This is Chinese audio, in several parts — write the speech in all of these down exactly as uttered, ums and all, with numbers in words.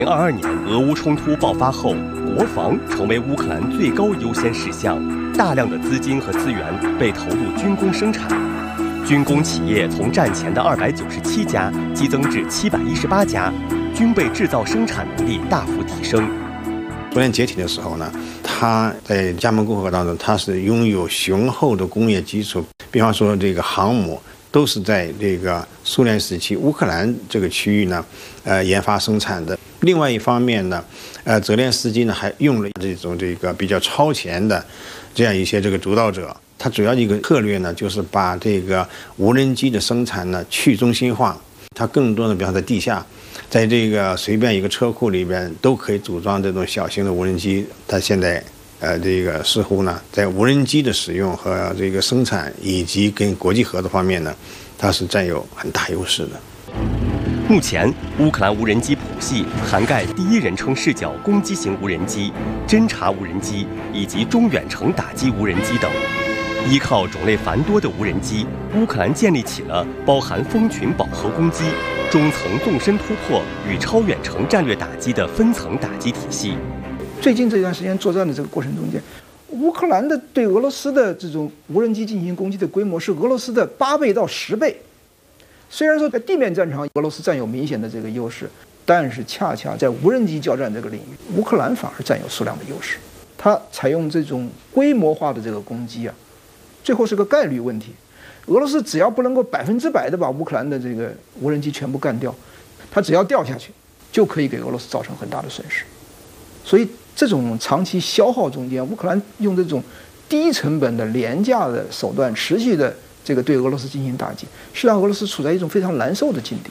二零二二年俄乌冲突爆发后，国防成为乌克兰最高优先事项，大量的资金和资源被投入军工生产。军工企业从战前的二百九十七家激增至七百一十八家，军备制造生产能力大幅提升。 苏联解体的时候呢，它在加盟共和国当中，它是拥有雄厚的工业基础，比方说这个航母。都是在这个苏联时期乌克兰这个区域呢，呃，研发生产的。另外一方面呢，呃，泽连斯基呢还用了这种这个比较超前的这样一些这个主导者。他主要一个策略呢，就是把这个无人机的生产呢去中心化。它更多的，比方在地下，在这个随便一个车库里边都可以组装这种小型的无人机。它现在。呃，这个似乎呢，在无人机的使用和这个生产以及跟国际合作方面呢，它是占有很大优势的。 目前，乌克兰无人机谱系涵盖第一人称视角攻击型无人机、侦察无人机以及中远程打击无人机等。依靠种类繁多的无人机，乌克兰建立起了包含蜂群饱和攻击、中层纵深突破与超远程战略打击的分层打击体系。 最近这段时间作战的这个过程中间，乌克兰的对俄罗斯的这种无人机进行攻击的规模是俄罗斯的八倍到十倍。虽然说在地面战场俄罗斯占有明显的这个优势，但是恰恰在无人机交战这个领域，乌克兰反而占有数量的优势。它采用这种规模化的这个攻击啊，最后是个概率问题。俄罗斯只要不能够百分之百的把乌克兰的这个无人机全部干掉，它只要掉下去，就可以给俄罗斯造成很大的损失。所以这种长期消耗中间，乌克兰用这种低成本的廉价的手段，持续的这个对俄罗斯进行打击，是让俄罗斯处在一种非常难受的境地。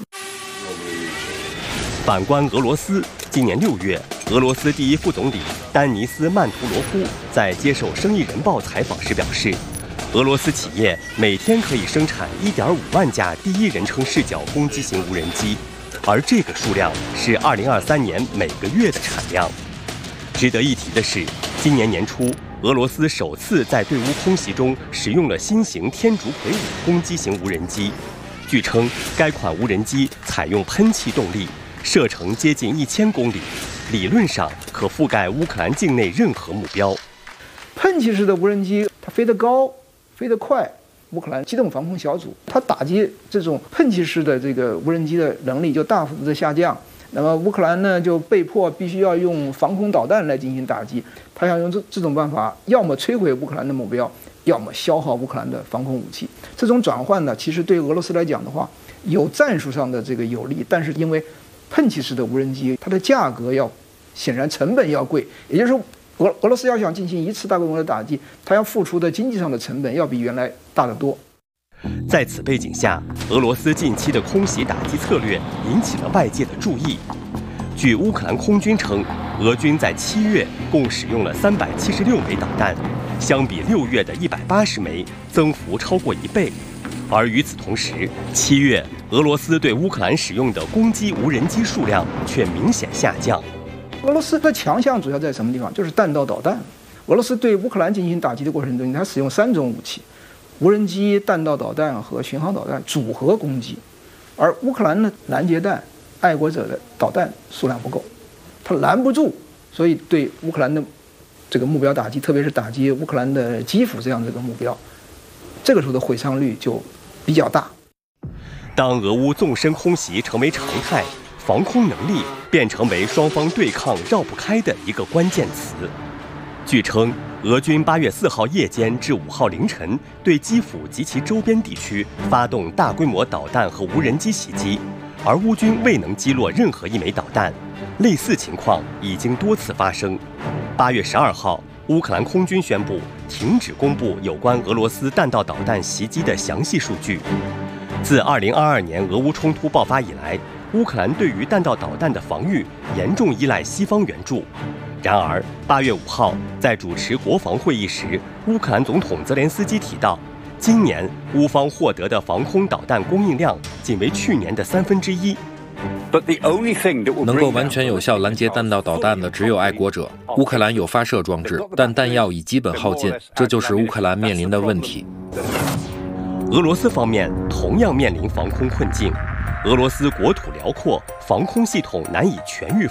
反观俄罗斯，今年六月，俄罗斯第一副总理丹尼斯·曼图罗夫在接受《生意人报》采访时表示，俄罗斯企业每天可以生产 一点五万架第一人称视角攻击型无人机。而这个数量是二零二三年每个月的产量。值得一提的是，今年年初，俄罗斯首次在对乌空袭中使用了新型天竺葵五攻击型无人机。据称，该款无人机采用喷气动力，射程接近一千公里，理论上可覆盖乌克兰境内任何目标。 喷气式的无人机，它飞得高，飞得快。乌克兰机动防空小组，它打击这种喷气式的这个无人机的能力就大幅度的下降。那么乌克兰呢，就被迫必须要用防空导弹来进行打击。他想用这这种办法，要么摧毁乌克兰的目标，要么消耗乌克兰的防空武器。这种转换呢，其实对俄罗斯来讲的话，有战术上的这个有利，但是因为喷气式的无人机，它的价格要显然成本要贵，也就是说。俄俄罗斯要想进行一次大规模的打击，它要付出的经济上的成本要比原来大得多。 在此背景下，俄罗斯近期的空袭打击策略引起了外界的注意。据乌克兰空军称，俄军在七月共使用了三百七十六枚导弹，相比六月的一百八十枚，增幅超过一倍。而与此同时，七月俄罗斯对乌克兰使用的攻击无人机数量却明显下降。 俄罗斯的强项主要在什么地方？就是弹道导弹。俄罗斯对乌克兰进行打击的过程中，它使用三种武器：无人机、弹道导弹和巡航导弹组合攻击。而乌克兰的拦截弹、爱国者的导弹数量不够，它拦不住，所以对乌克兰的这个目标打击，特别是打击乌克兰的基辅这样的一个目标，这个时候的毁伤率就比较大。 当俄乌纵深空袭成为常态，防空能力便成为双方对抗绕不开的一个关键词。据称，俄军八月四号夜间至五号凌晨对基辅及其周边地区发动大规模导弹和无人机袭击，而乌军未能击落任何一枚导弹。类似情况已经多次发生。八月十二号，乌克兰空军宣布停止公布有关俄罗斯弹道导弹袭击的详细数据。自二零二二年俄乌冲突爆发以来，乌克兰对于弹道导弹的防御严重依赖西方援助。然而，八月五号在主持国防会议时，乌克兰总统泽连斯基提到，今年乌方获得的防空导弹供应量仅为去年的三分之一。 能够完全有效拦截弹道导弹的只有爱国者。乌克兰有发射装置，但弹药已基本耗尽，这就是乌克兰面临的问题。 俄罗斯方面同样面临防空困境。俄罗斯国土辽阔，防空系统难以全域